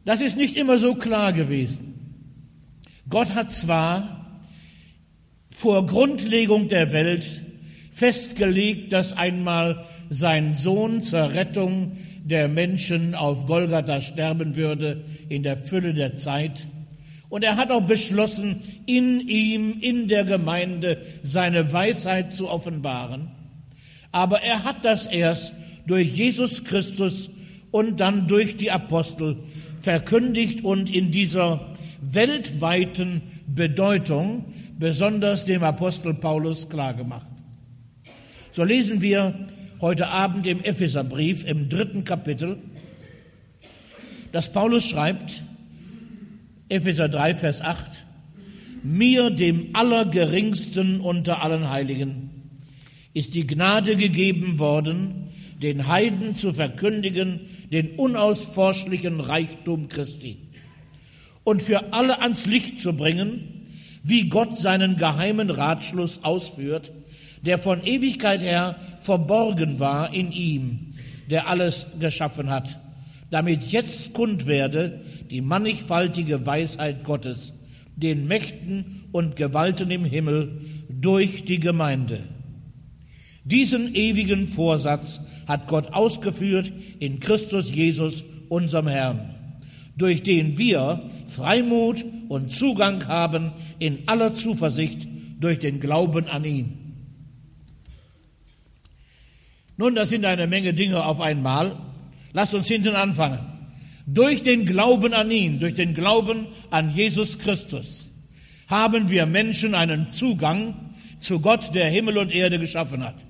Das ist nicht immer so klar gewesen. Gott hat zwar vor Grundlegung der Welt festgelegt, dass einmal sein Sohn zur Rettung der Menschen auf Golgatha sterben würde in der Fülle der Zeit. Und er hat auch beschlossen, in ihm, in der Gemeinde, seine Weisheit zu offenbaren. Aber er hat das erst durch Jesus Christus und dann durch die Apostel verkündigt und in dieser weltweiten Bedeutung besonders dem Apostel Paulus klargemacht. So lesen wir heute Abend im Epheserbrief im 3. Kapitel, dass Paulus schreibt, Epheser 3, Vers 8, mir, dem Allergeringsten unter allen Heiligen, ist die Gnade gegeben worden, den Heiden zu verkündigen, den unausforschlichen Reichtum Christi und für alle ans Licht zu bringen, wie Gott seinen geheimen Ratschluss ausführt, der von Ewigkeit her verborgen war in ihm, der alles geschaffen hat, damit jetzt kund werde die mannigfaltige Weisheit Gottes, den Mächten und Gewalten im Himmel durch die Gemeinde. Diesen ewigen Vorsatz hat Gott ausgeführt in Christus Jesus, unserem Herrn, durch den wir Freimut und Zugang haben in aller Zuversicht durch den Glauben an ihn. Nun, das sind eine Menge Dinge auf einmal. Lasst uns hinten anfangen. Durch den Glauben an ihn, durch den Glauben an Jesus Christus, haben wir Menschen einen Zugang zu Gott, der Himmel und Erde geschaffen hat.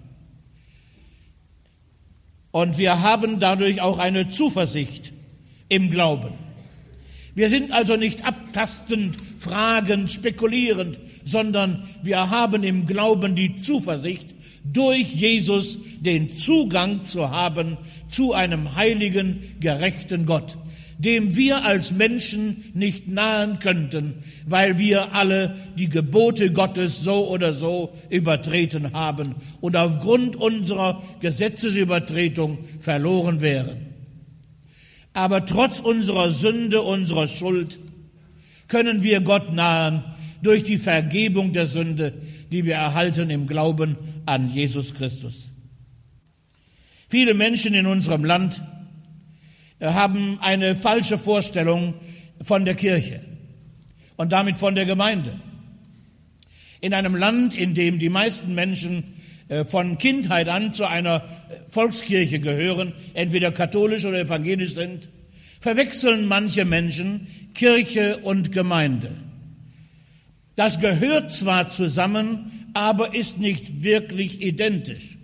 Und wir haben dadurch auch eine Zuversicht im Glauben. Wir sind also nicht abtastend, fragend, spekulierend, sondern wir haben im Glauben die Zuversicht, durch Jesus den Zugang zu haben zu einem heiligen, gerechten Gott, dem wir als Menschen nicht nahen könnten, weil wir alle die Gebote Gottes so oder so übertreten haben und aufgrund unserer Gesetzesübertretung verloren wären. Aber trotz unserer Sünde, unserer Schuld, können wir Gott nahen durch die Vergebung der Sünde, die wir erhalten im Glauben an Jesus Christus. Viele Menschen in unserem Land haben eine falsche Vorstellung von der Kirche und damit von der Gemeinde. In einem Land, in dem die meisten Menschen von Kindheit an zu einer Volkskirche gehören, entweder katholisch oder evangelisch sind, verwechseln manche Menschen Kirche und Gemeinde. Das gehört zwar zusammen, aber ist nicht wirklich identisch.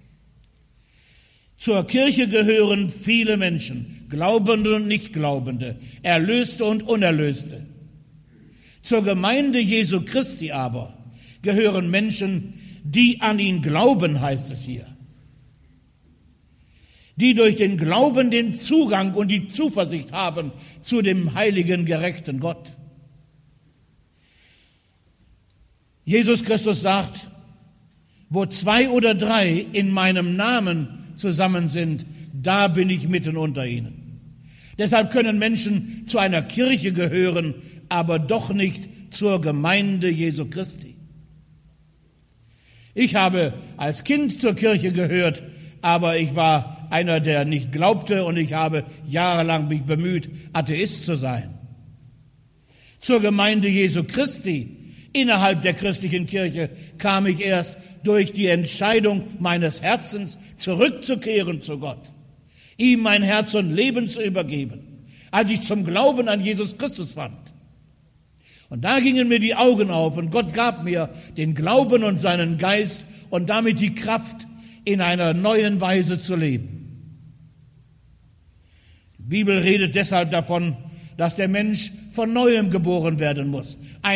Zur Kirche gehören viele Menschen, Glaubende und Nichtglaubende, Erlöste und Unerlöste. Zur Gemeinde Jesu Christi aber gehören Menschen, die an ihn glauben, heißt es hier. Die durch den Glauben den Zugang und die Zuversicht haben zu dem heiligen, gerechten Gott. Jesus Christus sagt, wo 2 oder 3 in meinem Namen zusammen sind, da bin ich mitten unter ihnen. Deshalb können Menschen zu einer Kirche gehören, aber doch nicht zur Gemeinde Jesu Christi. Ich habe als Kind zur Kirche gehört, aber ich war einer, der nicht glaubte, und ich habe jahrelang mich bemüht, Atheist zu sein. Zur Gemeinde Jesu Christi, innerhalb der christlichen Kirche, kam ich erst durch die Entscheidung meines Herzens, zurückzukehren zu Gott, ihm mein Herz und Leben zu übergeben, als ich zum Glauben an Jesus Christus fand. Und da gingen mir die Augen auf und Gott gab mir den Glauben und seinen Geist und damit die Kraft, in einer neuen Weise zu leben. Die Bibel redet deshalb davon, dass der Mensch von Neuem geboren werden muss.